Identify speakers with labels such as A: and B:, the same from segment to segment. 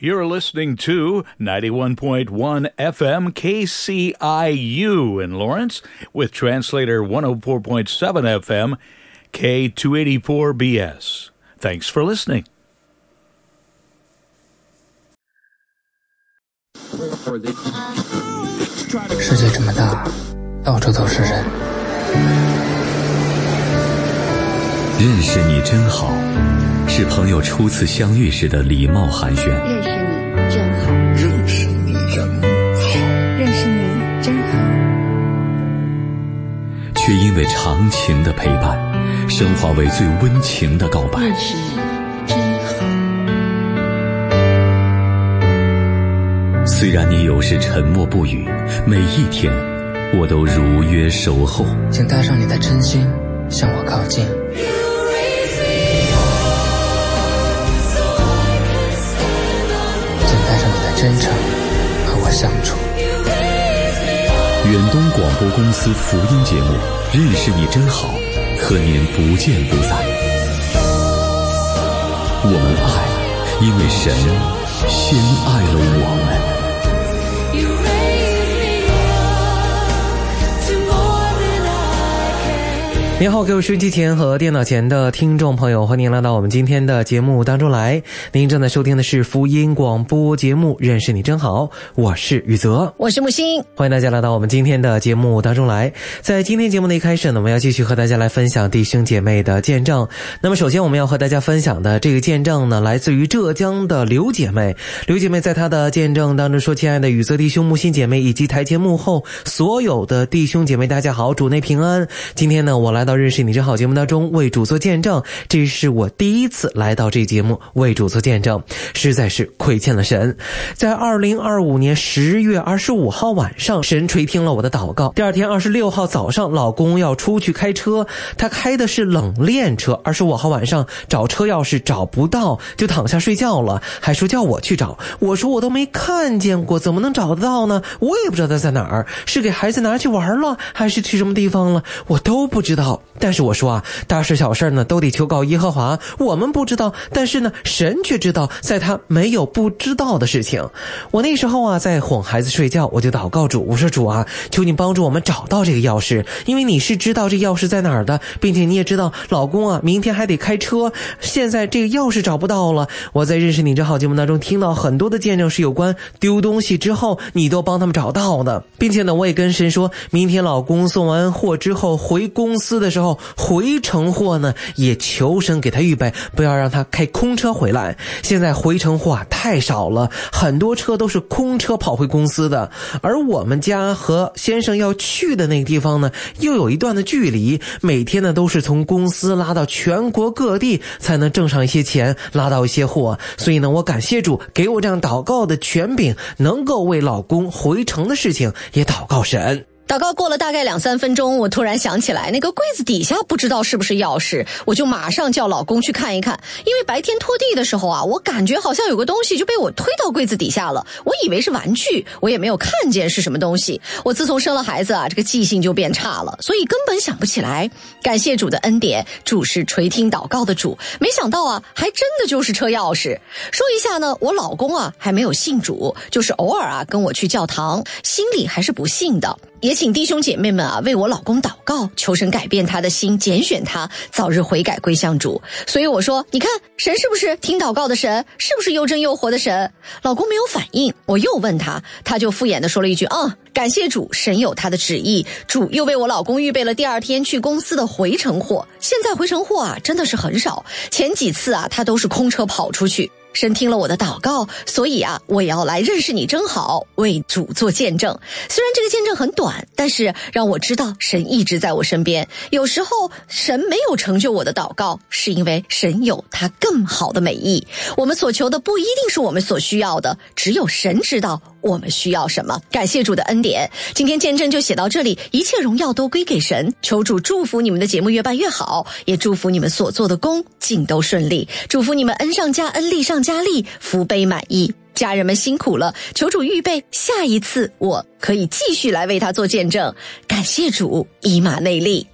A: You're listening to 91.1 FM KCIU in Lawrence with translator 104.7 FM K284BS. Thanks for listening.
B: 世界这么大，到处都是人。
C: 认识你真好，是朋友初次相遇时的礼貌寒暄。
D: 认识你真好，
E: 认识你真好，
D: 认识你真好。
C: 却因为长情的陪伴，升华为最温情的告白。
D: 认识你真好。
C: 虽然你有时沉默不语，每一天我都如约守候。
B: 请带上你的真心向我靠近。真诚和我相处。
C: 远东广播公司福音节目《认识你真好》，和您不见不散。我们爱，因为神先爱了我们。
F: 您好，各位收音机前和电脑前的听众朋友，欢迎来到我们今天的节目当中来。您正在收听的是福音广播节目《认识你真好》，我是宇泽，
G: 我是木星，
F: 欢迎大家来到我们今天的节目当中来。在今天节目的一开始呢，我们要继续和大家来分享弟兄姐妹的见证。那么首先我们要和大家分享的这个见证呢，来自于浙江的刘姐妹。刘姐妹在她的见证当中说：亲爱的宇泽弟兄、木星姐妹以及台前幕后所有的弟兄姐妹，大家好，主内平安。今天呢，我来到认识你真好节目当中为主做见证，这是我第一次来到这节目为主做见证，实在是亏欠了神。在2025年10月25号晚上，神垂听了我的祷告。第二天26号早上，老公要出去开车，他开的是冷链车。25号晚上找车钥匙找不到，就躺下睡觉了，还说叫我去找。我说我都没看见过，怎么能找得到呢？我也不知道他在哪儿，是给孩子拿去玩了，还是去什么地方了，我都不知道。但是我说啊，大事小事呢都得求告耶和华，我们不知道，但是呢神却知道，在他没有不知道的事情。我那时候啊在哄孩子睡觉，我就祷告主，我说主啊，求你帮助我们找到这个钥匙，因为你是知道这钥匙在哪儿的，并且你也知道老公啊明天还得开车，现在这个钥匙找不到了。我在认识你这好节目当中听到很多的见证是有关丢东西之后你都帮他们找到的，并且呢我也跟神说，明天老公送完货之后回公司的时候，回程货呢也求神给他预备，不要让他开空车回来。现在回程货啊太少了，很多车都是空车跑回公司的，而我们家和先生要去的那个地方呢又有一段的距离，每天呢都是从公司拉到全国各地才能挣上一些钱，拉到一些货。所以呢我感谢主给我这样祷告的权柄，能够为老公回程的事情也祷告神。
G: 祷告过了大概2-3分钟，我突然想起来那个柜子底下不知道是不是钥匙，我就马上叫老公去看一看。因为白天拖地的时候啊，我感觉好像有个东西就被我推到柜子底下了，我以为是玩具，我也没有看见是什么东西。我自从生了孩子啊，这个记性就变差了，所以根本想不起来。感谢主的恩典，主是垂听祷告的主，没想到啊还真的就是车钥匙。说一下呢，我老公啊还没有信主，就是偶尔啊跟我去教堂，心里还是不信的。也请弟兄姐妹们啊为我老公祷告，求神改变他的心，拣选他，早日悔改归向主。所以我说，你看神是不是听祷告的神，是不是又真又活的神？老公没有反应，我又问他，他就敷衍地说了一句感谢主，神有他的旨意。主又为我老公预备了第二天去公司的回程货，现在回程货啊真的是很少，前几次啊他都是空车跑出去。神听了我的祷告，所以啊我也要来认识你真好，为主做见证。虽然这个见证很短，但是让我知道神一直在我身边。有时候神没有成就我的祷告，是因为神有他更好的美意。我们所求的不一定是我们所需要的，只有神知道我们需要什么。感谢主的恩典，今天见证就写到这里，一切荣耀都归给神。求主祝福你们的节目越办越好，也祝福你们所做的工尽都顺利，祝福你们恩上加恩，利上加利，福杯满溢。家人们辛苦了，求主预备下一次我可以继续来为他做见证。感谢主，以马内利。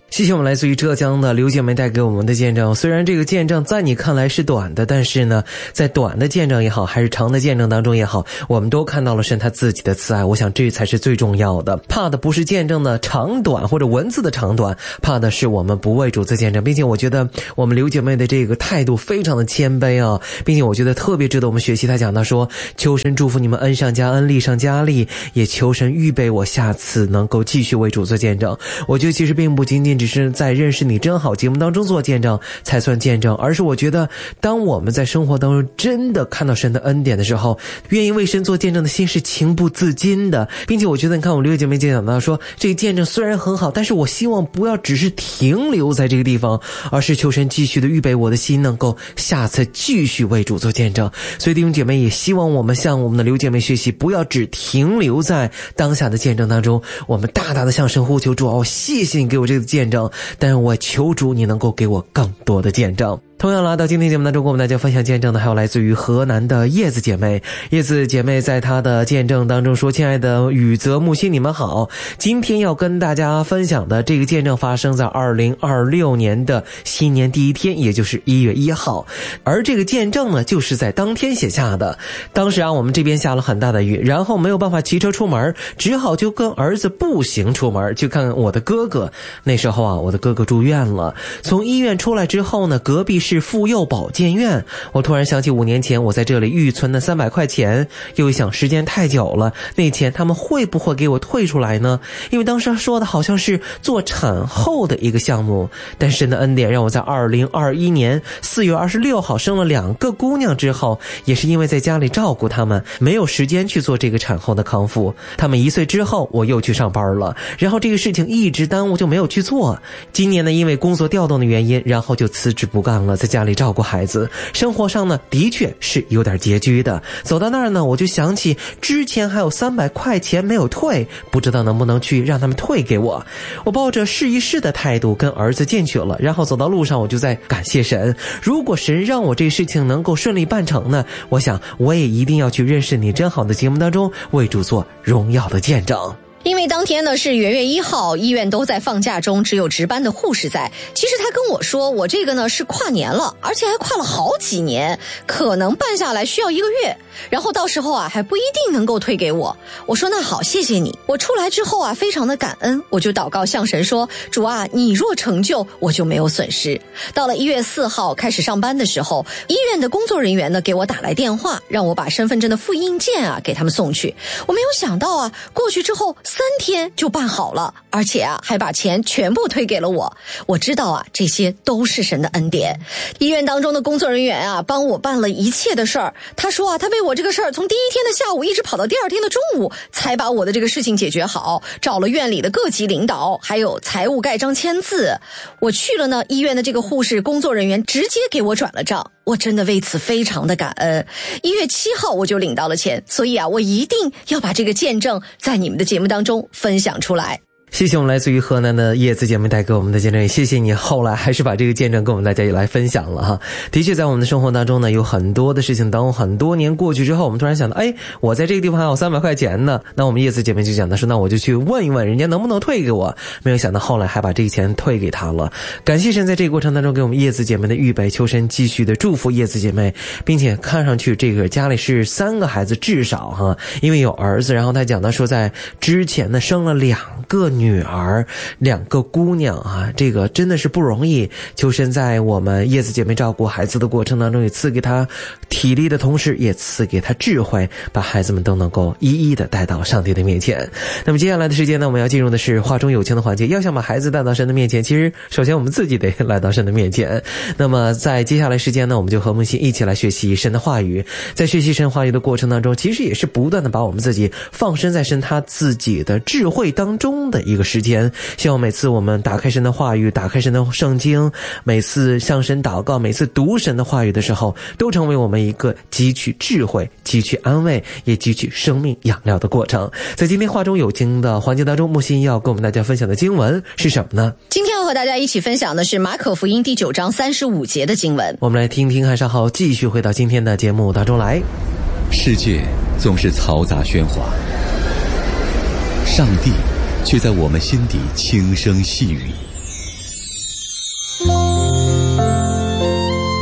F: 谢谢我们来自于浙江的刘姐妹带给我们的见证。虽然这个见证在你看来是短的，但是呢，在短的见证也好，还是长的见证当中也好，我们都看到了神他自己的慈爱。我想这才是最重要的。怕的不是见证的长短或者文字的长短，怕的是我们不为主做见证。并且我觉得我们刘姐妹的这个态度非常的谦卑啊，并且我觉得特别值得我们学习。她讲到说，求神祝福你们恩上加恩，利上加利，也求神预备我下次能够继续为主做见证。我觉得其实并不仅仅只是在认识你真好节目当中做见证才算见证，而是我觉得当我们在生活当中真的看到神的恩典的时候，愿意为神做见证的心是情不自禁的。并且我觉得你看我们刘姐妹讲到说，这个见证虽然很好，但是我希望不要只是停留在这个地方，而是求神继续的预备我的心，能够下次继续为主做见证。所以弟兄姐妹也希望我们向我们的刘姐妹学习，不要只停留在当下的见证当中，我们大大的向神呼求，主啊，谢谢你给我这个见证，但是我求主你能够给我更多的见证。同样来到今天节目当中跟我们大家分享见证的还有来自于河南的叶子姐妹。叶子姐妹在她的见证当中说，亲爱的宇泽木星你们好，今天要跟大家分享的这个见证发生在2026年的新年第一天，也就是1月1号，而这个见证呢就是在当天写下的。当时我们这边下了很大的雨，然后没有办法骑车出门，只好就跟儿子步行出门去看我的哥哥。那时候我的哥哥住院了，从医院出来之后呢，隔壁是妇幼保健院。我突然想起5年前我在这里预存的300块钱，又想时间太久了，那钱他们会不会给我退出来呢？因为当时说的好像是做产后的一个项目，但神的恩典让我在2021年4月26号生了2个姑娘之后，也是因为在家里照顾他们，没有时间去做这个产后的康复。他们1岁之后我又去上班了，然后这个事情一直耽误就没有去做。今年呢，因为工作调动的原因，然后就辞职不干了，在家里照顾孩子，生活上呢的确是有点拮据的。走到那儿呢，我就想起之前还有300块钱没有退，不知道能不能去让他们退给我。我抱着试一试的态度跟儿子进去了，然后走到路上我就在感谢神，如果神让我这事情能够顺利办成呢，我想我也一定要去认识你真好的节目当中为主做荣耀的见证。
G: 因为当天呢是元月1号，医院都在放假中，只有值班的护士在。其实他跟我说，我这个呢是跨年了，而且还跨了好几年，可能办下来需要1个月，然后到时候还不一定能够退给我。我说那好，谢谢你。我出来之后非常的感恩，我就祷告向神说，主啊，你若成就，我就没有损失。到了1月4号开始上班的时候，医院的工作人员呢给我打来电话，让我把身份证的复印件给他们送去。我没有想到过去之后3天就办好了，而且还把钱全部退给了我。我知道这些都是神的恩典。医院当中的工作人员帮我办了一切的事儿。他说他为我这个事儿从第1天的下午一直跑到第2天的中午，才把我的这个事情解决好，找了院里的各级领导，还有财务盖章签字。我去了呢，医院的这个护士工作人员直接给我转了账，我真的为此非常的感恩。1月7号我就领到了钱，所以我一定要把这个见证在你们的节目当中分享出来。
F: 谢谢我们来自于河南的叶子姐妹带给我们的见证，也谢谢你后来还是把这个见证跟我们大家也来分享了哈。的确在我们的生活当中呢，有很多的事情，当很多年过去之后，我们突然想到，我在这个地方还有300块钱呢，那我们叶子姐妹就讲的说，那我就去问一问人家能不能退给我。没有想到后来还把这个钱退给他了。感谢神在这个过程当中给我们叶子姐妹的预备，求神继续的祝福叶子姐妹，并且看上去这个家里是3个孩子至少因为有儿子，然后他讲到说在之前呢生了2个女儿，2个姑娘这个真的是不容易。求神在我们叶子姐妹照顾孩子的过程当中，也赐给她体力的同时，也赐给她智慧，把孩子们都能够一一的带到上帝的面前。那么接下来的时间呢，我们要进入的是话中有情的环节。要想把孩子带到神的面前，其实首先我们自己得来到神的面前。那么在接下来时间呢，我们就和木心一起来学习神的话语。在学习神话语的过程当中，其实也是不断的把我们自己放身在神他自己的智慧当中的一个时间。希望每次我们打开神的话语，打开神的圣经，每次向神祷告，每次读神的话语的时候，都成为我们一个汲取智慧、汲取安慰，也汲取生命养料的过程。在今天话中有经的环节当中，木心要跟我们大家分享的经文是什么呢？
G: 今天要和大家一起分享的是马可福音第9章35节的经文。
F: 我们来听听，还稍后继续回到今天的节目当中来。
C: 世界总是嘈杂喧哗，上帝却在我们心底轻声细语。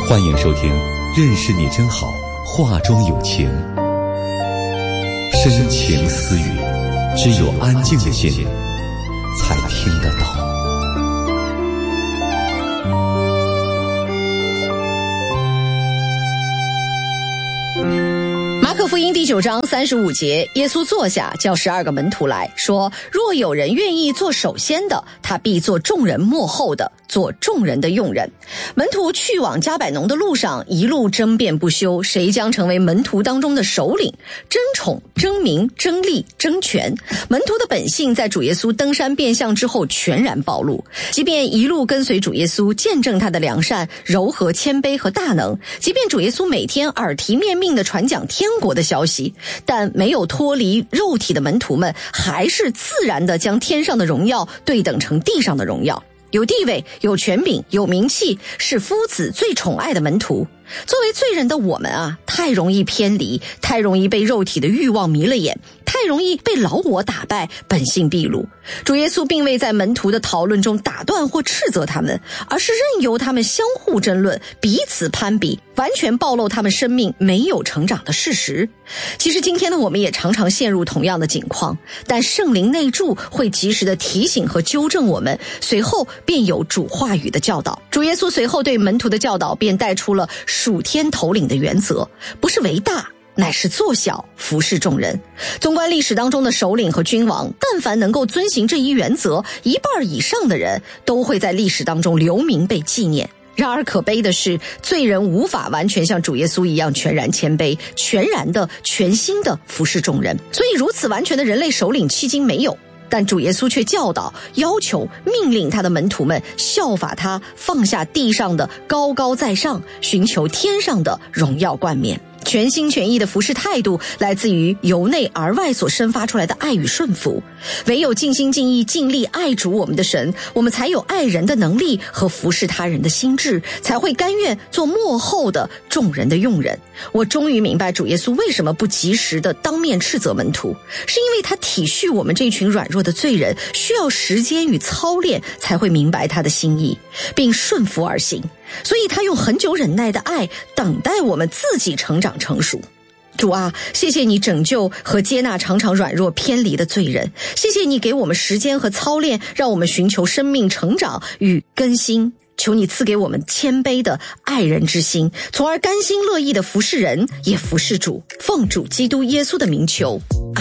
C: 欢迎收听《认识你真好》，话中有情，深情私语，只有安静的心才听得到。
G: 马可福音第9章35节，耶稣坐下，叫12个门徒来说：若有人愿意做首先的，他必做众人末后的，做众人的用人。门徒去往迦百农的路上，一路争辩不休，谁将成为门徒当中的首领？争宠、争名、争利、争权。门徒的本性在主耶稣登山变相之后全然暴露。即便一路跟随主耶稣，见证他的良善、柔和、谦卑和大能，即便主耶稣每天耳提面命地传讲天国的消息，但没有脱离肉体的门徒们，还是自然地将天上的荣耀对等成地上的荣耀。有地位、有权柄、有名气，是夫子最宠爱的门徒。作为罪人的我们啊，太容易偏离，太容易被肉体的欲望迷了眼，太容易被老我打败，本性毕露。主耶稣并未在门徒的讨论中打断或斥责他们，而是任由他们相互争论，彼此攀比，完全暴露他们生命没有成长的事实。其实今天的我们也常常陷入同样的境况，但圣灵内住会及时的提醒和纠正我们，随后便有主话语的教导。主耶稣随后对门徒的教导便带出了属天头领的原则，不是为大，乃是做小，服侍众人。纵观历史当中的首领和君王，但凡能够遵行这一原则，一半以上的人都会在历史当中留名被纪念。然而可悲的是，罪人无法完全像主耶稣一样全然谦卑，全然的、全心的服侍众人。所以如此完全的人类首领迄今没有。但主耶稣却教导、要求、命令他的门徒们效法他，放下地上的高高在上，寻求天上的荣耀冠冕。全心全意的服侍态度来自于由内而外所生发出来的爱与顺服。唯有尽心尽意尽力爱主我们的神，我们才有爱人的能力和服侍他人的心智，才会甘愿做末后的众人的用人。我终于明白主耶稣为什么不及时的当面斥责门徒，是因为他体恤我们这群软弱的罪人，需要时间与操练才会明白他的心意，并顺服而行。所以他用很久忍耐的爱等待我们自己成长成熟。主啊，谢谢你拯救和接纳常常软弱偏离的罪人，谢谢你给我们时间和操练，让我们寻求生命成长与更新。求你赐给我们谦卑的爱人之心，从而甘心乐意的服侍人，也服侍主。奉主基督耶稣的名求。